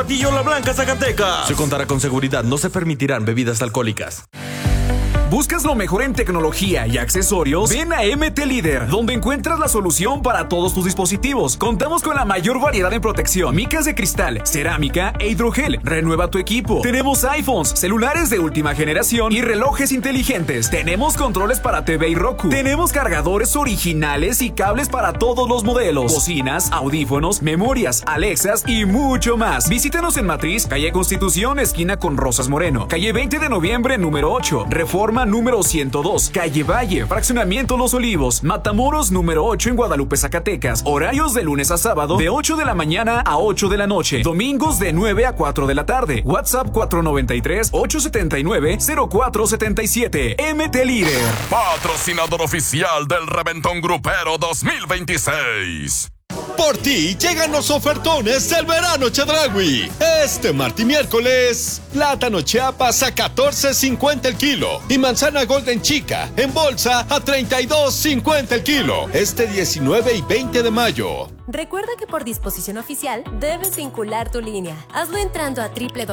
Martillo La Blanca, Zacatecas. Se contará con seguridad, no se permitirán bebidas alcohólicas. ¿Buscas lo mejor en tecnología y accesorios? Ven a MT Líder, donde encuentras la solución para todos tus dispositivos. Contamos con la mayor variedad en protección, micas de cristal, cerámica e hidrogel. Renueva tu equipo. Tenemos iPhones, celulares de última generación y relojes inteligentes. Tenemos controles para TV y Roku. Tenemos cargadores originales y cables para todos los modelos. Bocinas, audífonos, memorias, Alexas y mucho más. Visítanos en Matriz, calle Constitución, esquina con Rosas Moreno. Calle 20 de noviembre, número 8. Reforma número 102, calle Valle, fraccionamiento Los Olivos, Matamoros número 8 en Guadalupe, Zacatecas. Horarios de lunes a sábado de 8 de la mañana a 8 de la noche. Domingos de 9 a 4 de la tarde. WhatsApp 493-879-0477. MT Líder. Patrocinador oficial del Reventón Grupero 2026. Por ti llegan los ofertones del verano Chedraui. Este martes y miércoles, plátano Chiapas a $14.50 el kilo y manzana Golden Chica en bolsa a $32.50 el kilo. Este 19 y 20 de mayo. Recuerda que por disposición oficial debes vincular tu línea. Hazlo entrando a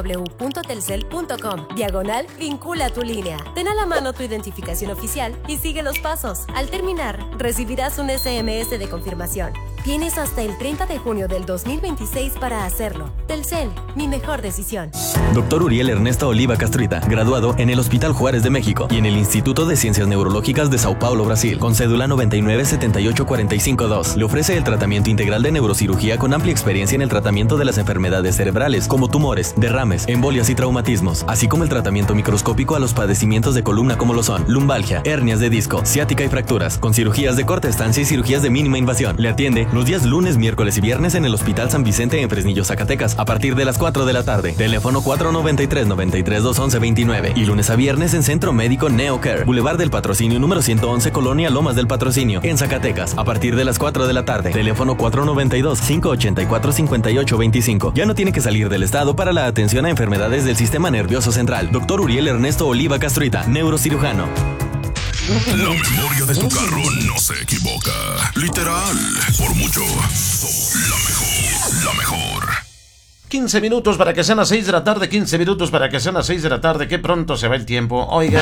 www.telcel.com/vincula tu línea. Ten a la mano tu identificación oficial y sigue los pasos. Al terminar, recibirás un SMS de confirmación. Tienes hasta el 30 de junio del 2026 para hacerlo. Telcel, mi mejor decisión. Dr. Uriel Ernesto Oliva Castrita, graduado en el Hospital Juárez de México y en el Instituto de Ciencias Neurológicas de Sao Paulo, Brasil, con cédula 9978452. Le ofrece el tratamiento integral de neurocirugía con amplia experiencia en el tratamiento de las enfermedades cerebrales, como tumores, derrames, embolias y traumatismos, así como el tratamiento microscópico a los padecimientos de columna como lo son lumbalgia, hernias de disco, ciática y fracturas, con cirugías de corta estancia y cirugías de mínima invasión. Le atiende los días lunes, miércoles y viernes en el Hospital San Vicente en Fresnillo, Zacatecas, a partir de las 4 de la tarde. Teléfono 493-93-211-29 y lunes a viernes en Centro Médico NeoCare, Boulevard del Patrocinio número 111, Colonia Lomas del Patrocinio, en Zacatecas, a partir de las 4 de la tarde. Teléfono 492-584-5825. Ya no tiene que salir del estado para la atención a enfermedades del sistema nervioso central. Dr. Uriel Ernesto Oliva Castruita, neurocirujano. La memoria de tu carro no se equivoca. Literal, por mucho, la mejor. 15 minutos para que sean las 6 de la tarde, 15 minutos para que sean las 6 de la tarde. Qué pronto se va el tiempo. Oigan,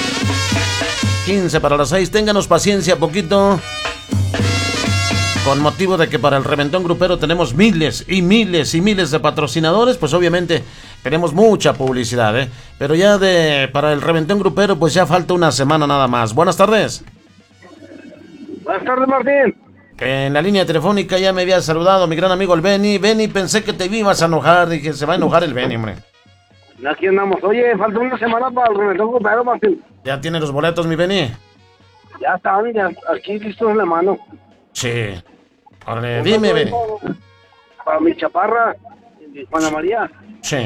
15 para las 6, ténganos paciencia poquito. Con motivo de que para el Reventón Grupero tenemos miles y miles y miles de patrocinadores, pues obviamente tenemos mucha publicidad, pero ya para el Reventón Grupero pues ya falta una semana nada más. Buenas tardes. Buenas tardes, Martín. En la línea telefónica ya me había saludado mi gran amigo el Benny. Benny, pensé que te ibas a enojar, dije, se va a enojar el Benny, hombre. Aquí andamos. Oye, falta una semana para el Reventón Grupero, Martín. ¿Ya tiene los boletos, mi Benny? Ya están, ya aquí listos en la mano. Sí. Órale, dime, Benny. Para mi chaparra, Juana María. Sí.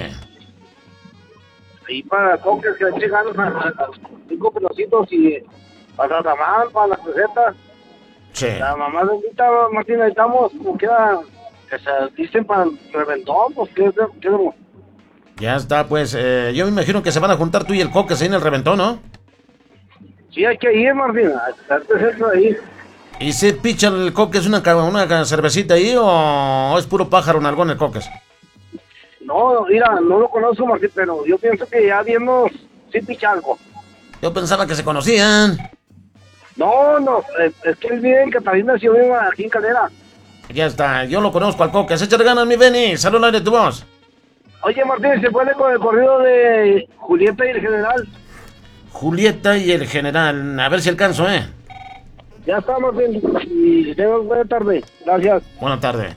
Y para coques que le echen ganas a 5 pelocitos y para Ratamán, para las recetas. Sí. La mamá bendita, Martín, necesitamos como queda que se dicen para el Reventón, pues ¿qué debo? Ya está, pues, yo me imagino que se van a juntar tú y el Coques ahí en el Reventón, ¿no? Sí, hay que ir, Martín, a estar presente ahí. ¿Y se picha el Coques una cervecita ahí o es puro pájaro nalgón el Coques? No, mira, no lo conozco, Martín, pero yo pienso que ya viendo sí picha algo. Yo pensaba que se conocían. No, es que él vive en Catalina, yo vivo aquí en Calera. Ya está, yo lo conozco al Coques. Échale ganas, mi Benny, salud al aire tu voz. Oye, Martín, ¿se puede con el corrido de Julieta y el General? Julieta y el General, a ver si alcanzo, Ya está, Martín, y tengas buena tarde, gracias. Buena tarde.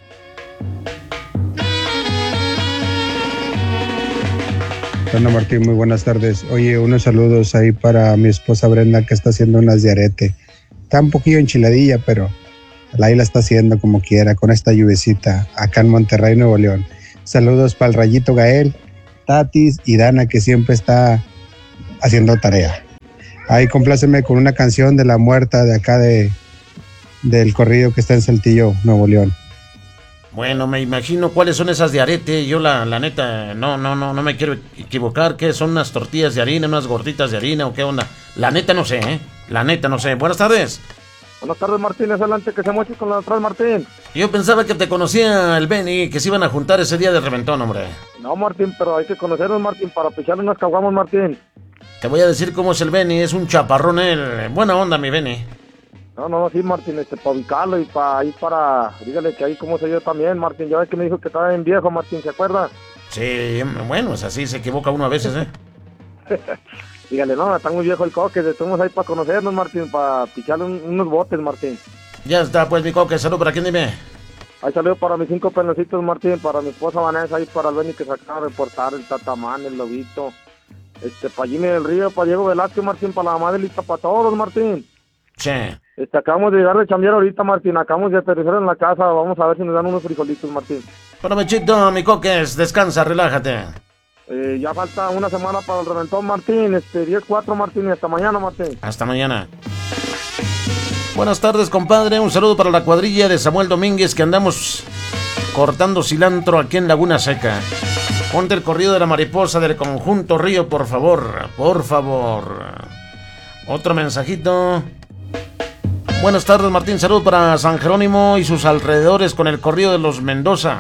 Bueno, Martín, muy buenas tardes. Oye, unos saludos ahí para mi esposa Brenda, que está haciendo unas de arete. Está un poquillo enchiladilla, pero ahí la está haciendo como quiera, con esta lluvecita, acá en Monterrey, Nuevo León. Saludos para el Rayito Gael, Tatis y Dana, que siempre está haciendo tarea. Ahí compláceme con una canción de La Muerta de acá del corrido que está en Saltillo, Nuevo León. Bueno, me imagino cuáles son esas de arete. Yo la neta, no me quiero equivocar. ¿Qué son unas tortillas de harina, unas gorditas de harina o qué onda? La neta no sé, La neta no sé. Buenas tardes. Buenas tardes, Martín. Es adelante que se moche con la atrás, Martín. Yo pensaba que te conocía el Benny, que se iban a juntar ese día de reventón, hombre. No, Martín, pero hay que conocernos, Martín, para picharle unas caguamas, Martín. Te voy a decir cómo es el Benny, es un chaparrón él. Buena onda, mi Benny. No, sí, Martín, para ubicarlo y para ir para... Dígale que ahí como soy yo también, Martín. Ya ves que me dijo que estaba bien viejo, Martín, ¿se acuerda? Sí, bueno, es así, se equivoca uno a veces, ¿eh? Dígale, no, está muy viejo el coque, estamos ahí para conocernos, Martín, para picharle unos botes, Martín. Ya está, pues, mi coque, salud, ¿para quién dime? Ahí salió para mis 5 penecitos, Martín, para mi esposa Vanessa, ahí para el Benny que se acaba de reportar, el Tatamán, el Lobito, para Jimmy del Río, para Diego Velázquez, Martín, para la mamá de Lista, para todos, Martín. Sí. Acabamos de llegar de chambear ahorita, Martín, acabamos de aterrizar en la casa, vamos a ver si nos dan unos frijolitos, Martín. Provechito, mi coques, descansa, relájate. Ya falta una semana para el reventón, Martín, 10-4, Martín, y hasta mañana, Martín. Hasta mañana. Buenas tardes, compadre, un saludo para la cuadrilla de Samuel Domínguez, que andamos cortando cilantro aquí en Laguna Seca. Ponte el corrido de la mariposa del conjunto Río, por favor, por favor. Otro mensajito. Buenas tardes, Martín, saludo para San Jerónimo y sus alrededores con el corrido de los Mendoza.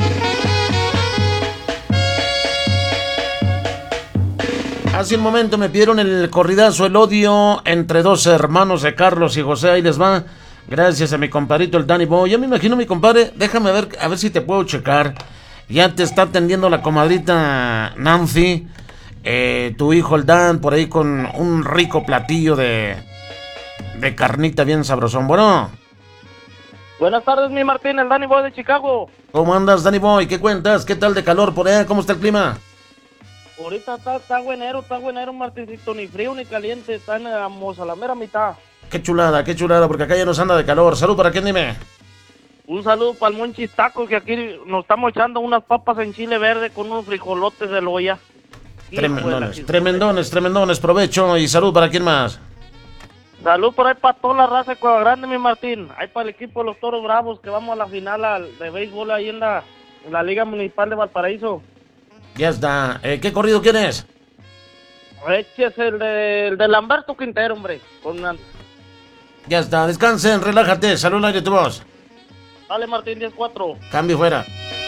Hace un momento me pidieron el corridazo, el odio entre dos hermanos de Carlos y José. Ahí les va. Gracias a mi compadrito el Danny Boy. Yo me imagino, mi compadre, déjame ver, a ver si te puedo checar. Ya te está atendiendo la comadrita Nancy. Tu hijo el Dan, por ahí con un rico platillo de carnita bien sabrosón. Bueno. Buenas tardes, mi Martín, el Danny Boy de Chicago. ¿Cómo andas, Danny Boy? ¿Qué cuentas? ¿Qué tal de calor por allá? ¿Cómo está el clima? Ahorita está buenero, Martincito, ni frío ni caliente, estamos a la mera mitad. Qué chulada, porque acá ya nos anda de calor. Salud, ¿para quién dime? Un saludo para el Monchis Tacos, que aquí nos estamos echando unas papas en chile verde con unos frijolotes de loya. Tremendones, provecho y salud, ¿para quién más? Salud por ahí para toda la raza de Cueva Grande, mi Martín. Ahí para el equipo de los Toros Bravos, que vamos a la final de béisbol ahí en la Liga Municipal de Valparaíso. Ya está. ¿Qué corrido quieres? Es el de Lamberto Quintero, hombre. Ya está. Descansen, relájate. Salud al aire tu voz. Dale, Martín, 10-4. Cambio fuera.